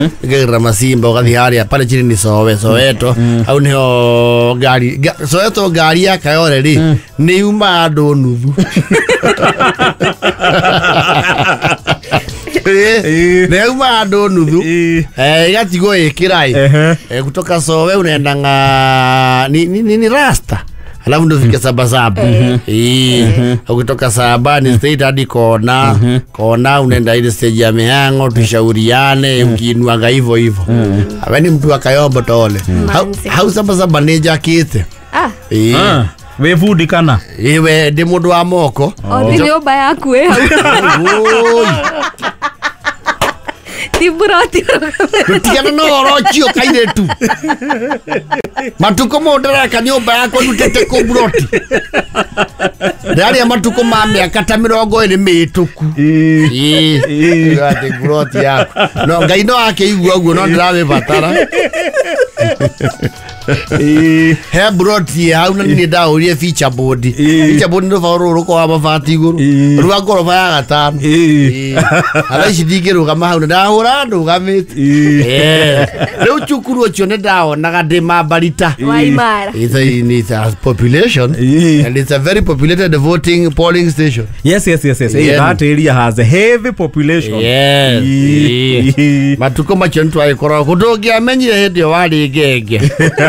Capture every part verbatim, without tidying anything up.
Gira Masimba ugathi haria pale chini ni Sowe Soweto au niho gari Soweto gari ya Kayole ri ni uma andu nuthu ne uma andu nuthu eh igatigo ikirai eh kutoka Sowe unaenda nga ni ni ni Rasta alafu ndo fika Sabasaba eh ukitoka Saba ni state hadi Kona Kona unaenda ile stage ya Mihango tushauriane ukiinuaga hivyo hivyo abani mtu wa Kayombo tole how Sabasaba ni jakite ah eh we food kana iwe ndi mundu wa moko o ni nyumba yaku eh oi tiburoti tiana no orochio kaire tu matuko modera kanyumba yako nutete ko buroti ndari matuko mamya kata mirongo iri mituku eh eh ate buroti yako no ngai no ake igwa guo no ndirawe batara eh he buroti ya una ni da uri feature board feature board ndo faro roko wa mafati iguru ruwa gorofa ya gatano eh ala shidigero kama hauna da hora ndo gamiti eh leo chukuru ocho ne dawo naga de mabarita Waimara it's a it's a population and it's a very populated voting polling station. Yes yes yes yes yeah. That area has a heavy population. Yes yeah. Matuko macho ntu ayikora kudogia amenyire hedi wali gege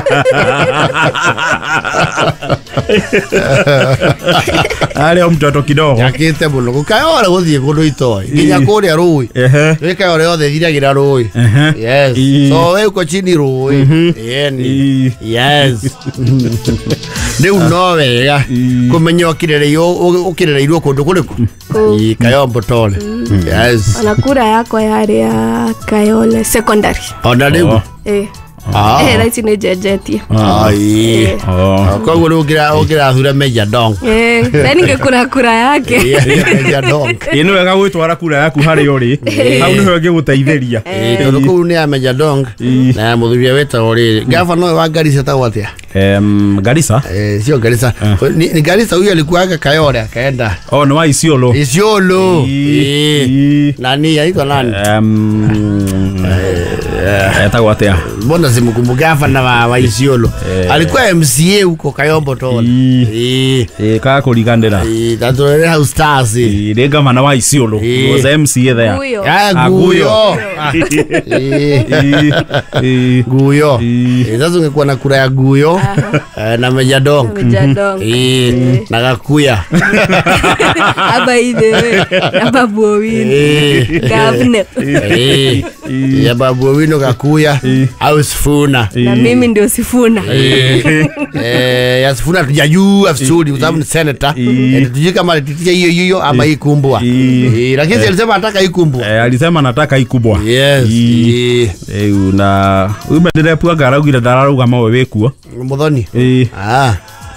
ale mtoto kidogo yakite buno kukayora guthie kundu itoi nginya kuria rui wika yore yothe thiragira rui yes so we uko chini rui yani yes Leu no wega kumenya okirereyo okirereirwo kundu kuriku i Kayombo tole yes ana kura yako yari ya Kayole secondary ona leu eh ah eh right ni jejetie ai oh kwa gulu ugira ugira thura Meja Dong eh tani ngekura kura yake Meja Dong ino wega gwitwara kura yaku hari uri hau niho ngiguteithĩria eh tondu kuu ni Meja Dong na muthuria weta uri governor wa Garissa tawatia em Garissa eh sio Garissa ni Garissa huyo alikuwa Kayole akaenda oh no Isiolo Isiolo eh nani aitwa nani em eh tawatia mbona simkumbuka gavana wa, wa Isiolo alikuwa M C A huko Kayombo tole eh eh ka kurigandira eh tatore house stars eh de gavana wa Isiolo was M C A there Guyo ya Guyo eh Guyo eh sasa ungekuwa na kura ya Guyo na Meja Dong Meja Dong eh na Gakuya aba ide aba Bowino governor eh ya Babu Owino Gakuya au Sifuna na mimi ndio Sifuna eh eh ya Sifuna tujajua vizuri kwa sababu ni senator tujui kama titia hiyo hiyo ama ikumbwa eh lakini alisema anataka ikumbwa eh alisema anataka ikubwa yes eh una umendele pua garagira dararuga mawe wekuo Muthoni eh ah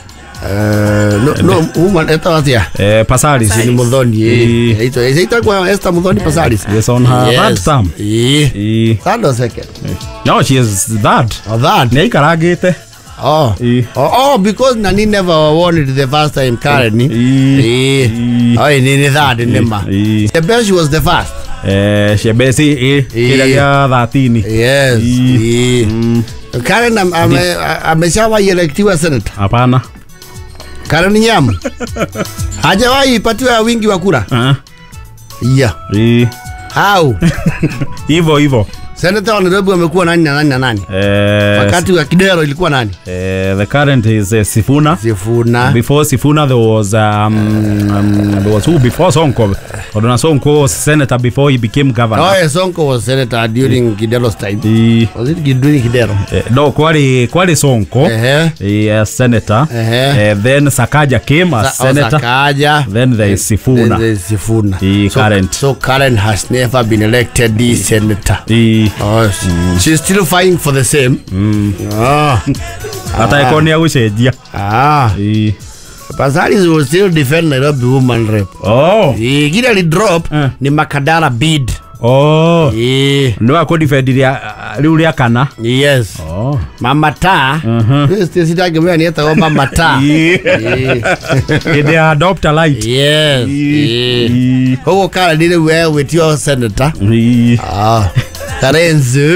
eh no no woman etawatia eh Pasaris ni Muthoni eh ito ito kwa Esther Muthoni Pasaris yes on her third term eh eh third or second no she is that oh that nei karagite oh oh oh because Nani never won it the first time Karen eh oh ni ni that nema the best was the first eh Shebesi eh kila ya thelathini yes eh Karen ameshawa electiwa senator hapana Karen Nyamu hajawahi patiwa wingi wa kura ah yeah eh how hivyo hivyo senator wa Nairobi amekuwa nani na nani na nani eh wakati wa Kidero ilikuwa nani eh the current is uh, Sifuna Sifuna before Sifuna there was um, um there was who before Sonko Odona Sonko was senator before he became governor oh yes Sonko was senator during Kidero's time the was it during Kidero uh, no kwali kwali Sonko eh uh, uh, senator uh -huh. uh, then Sakaja came as Sa senator Sakaja then there is Sifuna then there is Sifuna the so, current so Karen has never been elected the senator the oh mm. she's still fighting for the same mm. ah hata ikoni ya gucenjia ah eh Pasaris will still defend Nairobi woman rep oh eh gila li drop uh. ni Makadara bid oh eh no akodiferdia riu ria kana yes oh Mama Ta this is like me ni eta Mama Ta eh they adopt a light yes eh ho kala ni we with your senator ah Karenzi